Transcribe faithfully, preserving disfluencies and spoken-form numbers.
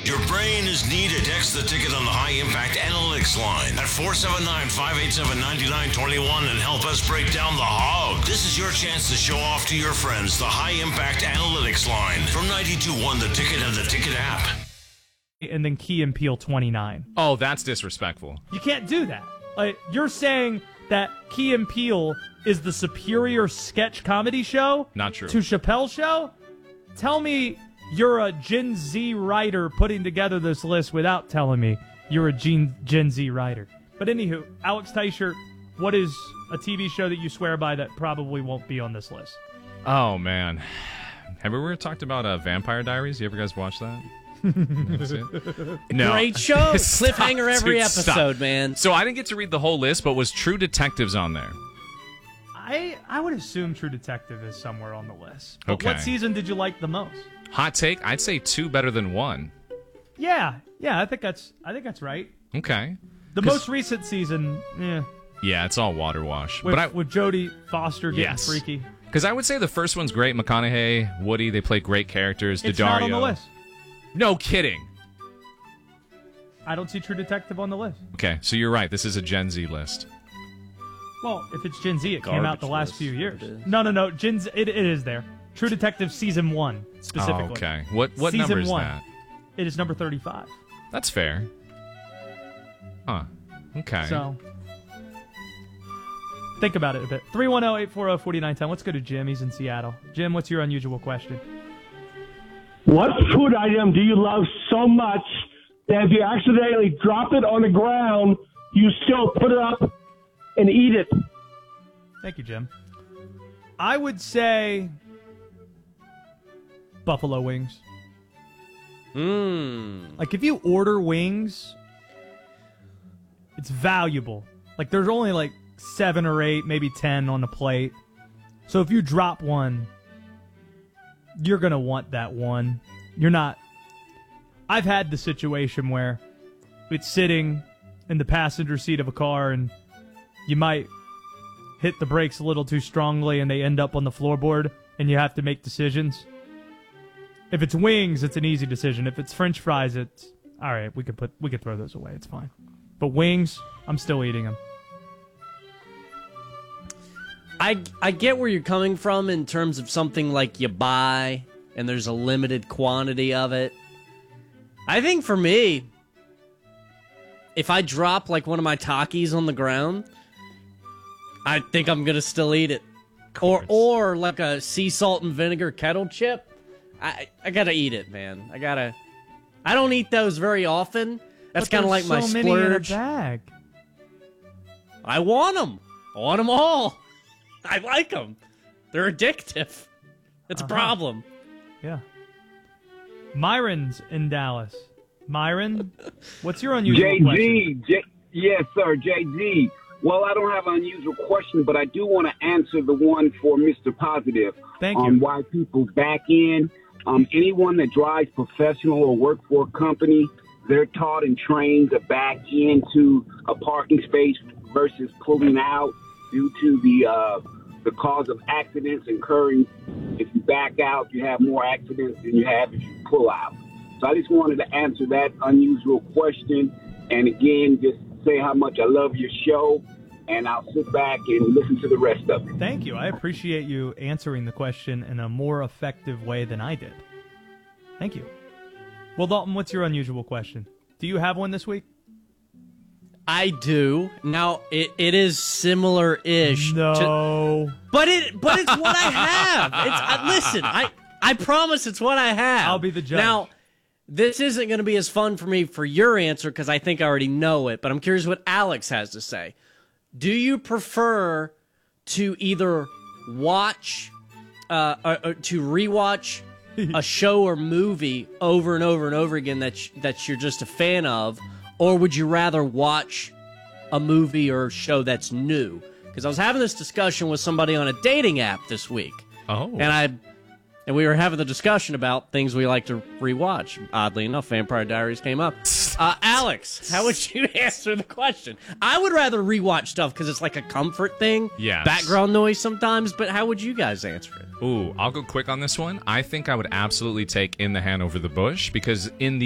Your brain is needed. Text the ticket on the High Impact Analytics line at four seven nine, five eight seven, nine nine two one and help us break down the hog. This is your chance to show off to your friends the High Impact Analytics line from ninety-two point one The Ticket and the Ticket app. And then Key and Peele twenty-nine. Oh, that's disrespectful. You can't do that. Like, you're saying that Key and Peele is the superior sketch comedy show? Not true. To Chappelle's show? Tell me you're a Gen Z writer putting together this list without telling me you're a Gen, Gen Z writer. But anywho, Alex Teicher, what is a T V show that you swear by that probably won't be on this list? Oh, man. Have we ever talked about uh, Vampire Diaries? You ever guys watch that? No. Great show. Stop, Cliffhanger every dude, episode, stop. man. So I didn't get to read the whole list, but was True Detectives on there? I I would assume True Detective is somewhere on the list. But Okay. what season did you like the most? Hot take, I'd say two better than one. Yeah, yeah, I think that's I think that's right. Okay. The most recent season, yeah, Yeah, it's all water wash. with, but I, with Jodie Foster getting Yes. freaky. Because I would say the first one's great. McConaughey, Woody, they play great characters. It's Daddario. not on the list. No kidding. I don't see True Detective on the list. Okay, so you're right. This is a Gen Z list. Well, if it's Gen Z, it came out Garbage the last list, few it years. is. No, no, no. Gen Z, it, it is there. True Detective season one specifically. Oh, okay. What what Season number is one. that? It is number thirty-five. That's fair. Huh. Okay. So think about it a bit. three one zero, eight four zero, four nine one zero. Let's go to Jim. He's in Seattle. Jim, what's your unusual question? What food item do you love so much that if you accidentally drop it on the ground, you still put it up and eat it? Thank you, Jim. I would say buffalo wings. Mmm. Like, if you order wings, it's valuable. Like, there's only like seven or eight, maybe ten on the plate. So if you drop one, you're going to want that one. You're not... I've had the situation where it's sitting in the passenger seat of a car and you might hit the brakes a little too strongly and they end up on the floorboard and you have to make decisions. If it's wings, it's an easy decision. If it's French fries, it's all right. We could put we could throw those away. It's fine. But wings, I'm still eating them. I, I get where you're coming from in terms of something like you buy and there's a limited quantity of it. I think for me, if I drop like one of my Takis on the ground, I think I'm gonna still eat it. Or or like a sea salt and vinegar kettle chip. I I gotta eat it, man. I gotta. I don't eat those very often. That's kind of like my so many in a splurge. bag. I want them. I want them all. I like them. They're addictive. It's Uh-huh. a problem. Yeah. Myron's in Dallas. Myron, what's your unusual question? J G, J- yes, sir, J G. Well, I don't have an unusual question, but I do want to answer the one for Mister Positive. Thank on you. why people back in. Um, anyone that drives professional or work for a company, they're taught and trained to back into a parking space versus pulling out due to the uh, the cause of accidents occurring. If you back out, you have more accidents than you have if you pull out. So I just wanted to answer that unusual question. And again, just say how much I love your show, and I'll sit back and listen to the rest of it. Thank you. I appreciate you answering the question in a more effective way than I did. Thank you. Well, Dalton, what's your unusual question? Do you have one this week? I do. Now it, it is similar-ish. No. To, but it but it's what I have. It's I, listen. I I promise it's what I have. I'll be the judge. Now, this isn't going to be as fun for me for your answer because I think I already know it. But I'm curious what Alex has to say. Do you prefer to either watch, uh, or, or to rewatch a show or movie over and over and over again that sh- that you're just a fan of, or would you rather watch a movie or show that's new? Because I was having this discussion with somebody on a dating app this week, Oh. and I and we were having the discussion about things we like to rewatch. Oddly enough, Vampire Diaries came up. Uh, Alex, how would you answer the question? I would rather rewatch stuff because it's like a comfort thing, Yes. background noise sometimes. But how would you guys answer it? Ooh, I'll go quick on this one. I think I would absolutely take In the Hand Over the Bush because in the